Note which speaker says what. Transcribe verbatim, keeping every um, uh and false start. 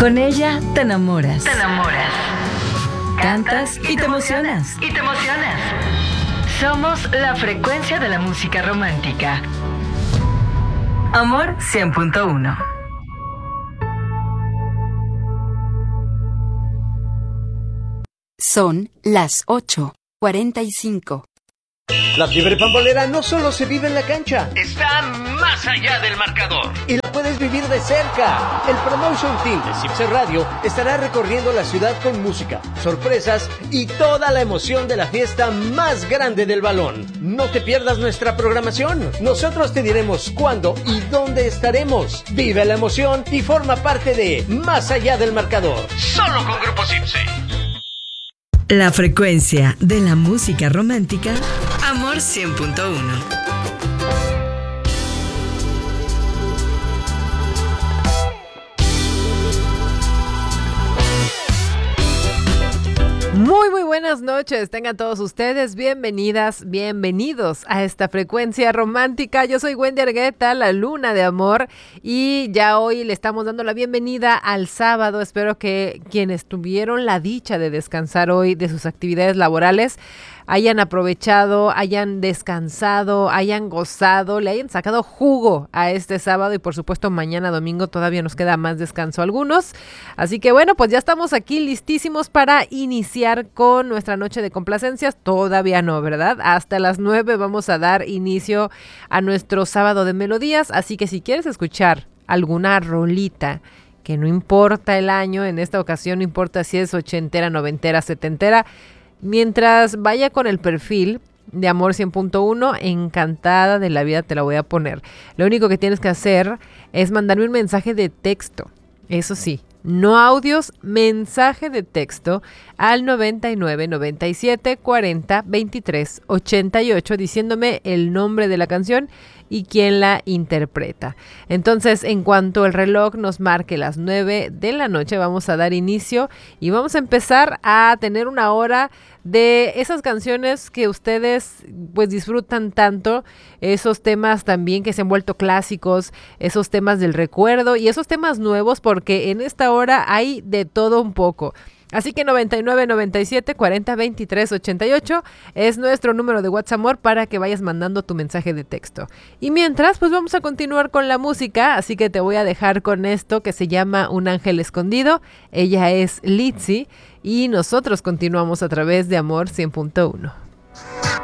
Speaker 1: Con ella te enamoras.
Speaker 2: Te enamoras.
Speaker 1: Cantas y te emocionas.
Speaker 2: Y te emocionas. Somos la frecuencia de la música romántica. Amor cien punto uno.
Speaker 3: Son las ocho cuarenta y cinco.
Speaker 4: La fiebre pambolera no solo se vive en la cancha,
Speaker 5: está más allá del marcador.
Speaker 4: Y la puedes vivir de cerca. El Promotion Team de Cipse Radio estará recorriendo la ciudad con música, sorpresas y toda la emoción de la fiesta más grande del balón. No te pierdas nuestra programación. Nosotros te diremos cuándo y dónde estaremos. Vive la emoción y forma parte de Más allá del marcador.
Speaker 5: Solo con Grupo Cipse.
Speaker 1: La frecuencia de la música romántica. Amor cien punto uno.
Speaker 6: Muy, muy buenas noches. Tengan todos ustedes bienvenidas, bienvenidos a esta frecuencia romántica. Yo soy Wendy Argueta, la luna de amor, y ya hoy le estamos dando la bienvenida al sábado. Espero que quienes tuvieron la dicha de descansar hoy de sus actividades laborales hayan aprovechado, hayan descansado, hayan gozado, le hayan sacado jugo a este sábado y por supuesto mañana domingo todavía nos queda más descanso a algunos. Así que bueno, pues ya estamos aquí listísimos para iniciar con nuestra noche de complacencias. Todavía no, ¿verdad? Hasta las nueve vamos a dar inicio a nuestro sábado de melodías, así que si quieres escuchar alguna rolita, que no importa el año, en esta ocasión no importa si es ochentera, noventera, setentera, mientras vaya con el perfil de Amor cien punto uno, encantada de la vida te la voy a poner. Lo único que tienes que hacer es mandarme un mensaje de texto. Eso sí, no audios, mensaje de texto al noventa y nueve, noventa y siete, cuarenta, veintitrés, ochenta y ocho diciéndome el nombre de la canción y quién la interpreta. Entonces, en cuanto el reloj nos marque las nueve de la noche, vamos a dar inicio y vamos a empezar a tener una hora de esas canciones que ustedes pues disfrutan tanto, esos temas también que se han vuelto clásicos, esos temas del recuerdo y esos temas nuevos, porque en esta hora hay de todo un poco. Así que noventa y nueve, noventa y siete, cuarenta, veintitrés, ochenta y ocho es nuestro número de WhatsApp para que vayas mandando tu mensaje de texto. Y mientras, pues vamos a continuar con la música, así que te voy a dejar con esto que se llama Un Ángel Escondido. Ella es Litzy y nosotros continuamos a través de Amor cien punto uno.